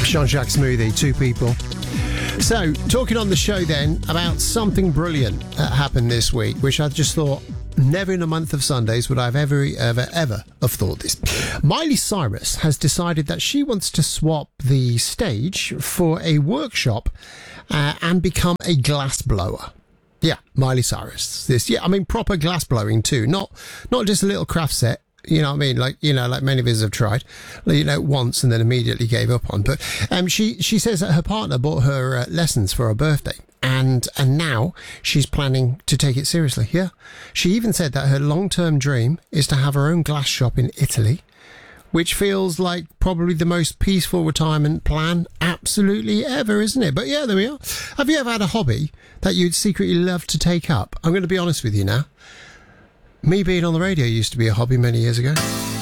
Jean-Jacques Smoothie, two people. So, talking on the show then about something brilliant that happened this week, which I just thought, never in a month of Sundays would I have ever have thought this. Miley Cyrus has decided that she wants to swap the stage for a workshop and become a glass blower. Yeah, Miley Cyrus. Proper glass blowing too. Not just a little craft set. You know what I mean? Like many of us have tried, once and then immediately gave up on. But she says that her partner bought her lessons for her birthday. And now she's planning to take it seriously. Yeah. She even said that her long-term dream is to have her own glass shop in Italy, which feels like probably the most peaceful retirement plan absolutely ever, isn't it? But yeah, there we are. Have you ever had a hobby that you'd secretly love to take up? I'm going to be honest with you now. Me being on the radio used to be a hobby many years ago.